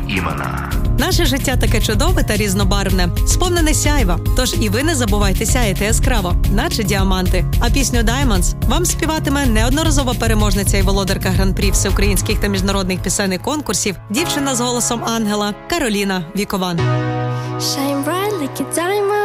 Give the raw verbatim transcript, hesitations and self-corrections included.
імена. Наше життя таке чудове та різнобарвне, сповнене сяйва. Тож і ви не забувайте сяяти яскраво, наче діаманти. А пісню «Diamonds» вам співатиме неодноразова переможниця і володарка гран-прі всеукраїнських та міжнародних пісенних конкурсів, дівчина з голосом ангела Кароліна Вікован. Shine bright like a diamond.